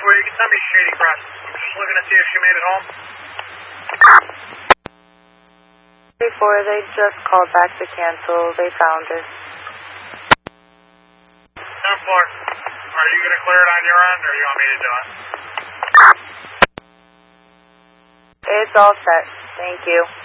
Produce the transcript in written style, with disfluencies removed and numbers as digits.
4, you can send me Shady Cross. I'm just looking to see if she made it home. Before they just called back to cancel, they found her. 10-4. Are you going to clear it on your end, or you want me to do it? It's all set. Thank you.